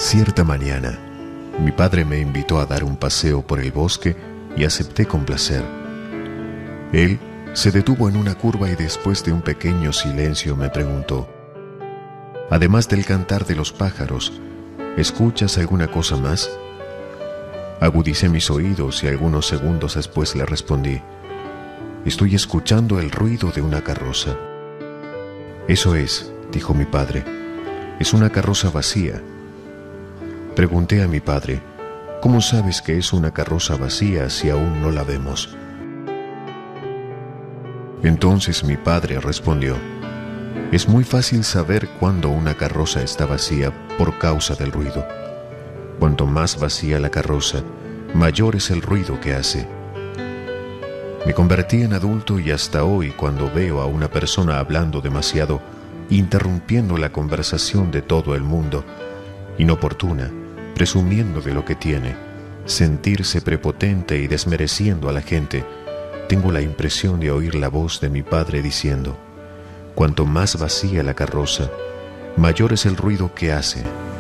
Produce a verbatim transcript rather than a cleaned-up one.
Cierta mañana, mi padre me invitó a dar un paseo por el bosque y acepté con placer. Él se detuvo en una curva y después de un pequeño silencio me preguntó: además del cantar de los pájaros, ¿escuchas alguna cosa más? Agudicé mis oídos y algunos segundos después le respondí: estoy escuchando el ruido de una carroza. Eso es, dijo mi padre, es una carroza vacía. Pregunté a mi padre: ¿cómo sabes que es una carroza vacía si aún no la vemos? Entonces mi padre respondió: es muy fácil saber cuándo una carroza está vacía por causa del ruido. Cuanto más vacía la carroza, mayor es el ruido que hace. Me convertí en adulto y hasta hoy, cuando veo a una persona hablando demasiado, interrumpiendo la conversación de todo el mundo, inoportuna, presumiendo de lo que tiene, sentirse prepotente y desmereciendo a la gente, tengo la impresión de oír la voz de mi padre diciendo: cuanto más vacía la carroza, mayor es el ruido que hace.